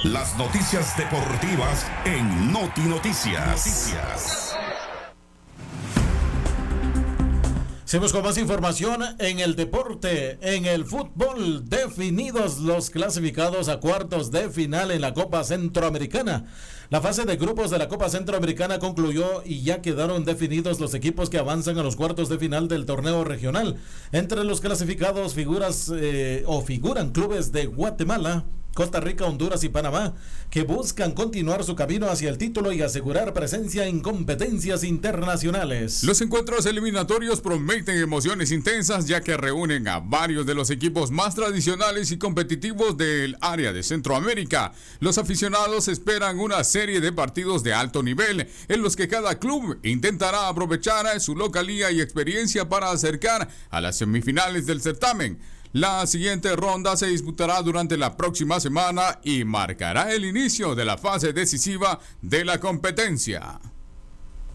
Las noticias deportivas en Noti Noticias. Seguimos con más información en el deporte, en el fútbol. Definidos los clasificados a cuartos de final en la Copa Centroamericana. La fase de grupos de la Copa Centroamericana concluyó y ya quedaron definidos los equipos que avanzan a los cuartos de final del torneo regional. Entre los clasificados figuran clubes de Guatemala, Costa Rica, Honduras y Panamá, que buscan continuar su camino hacia el título y asegurar presencia en competencias internacionales. Los encuentros eliminatorios prometen emociones intensas, ya que reúnen a varios de los equipos más tradicionales y competitivos del área de Centroamérica. Los aficionados esperan una serie de partidos de alto nivel, en los que cada club intentará aprovechar su localía y experiencia para acercar a las semifinales del certamen. La siguiente ronda se disputará durante la próxima semana y marcará el inicio de la fase decisiva de la competencia.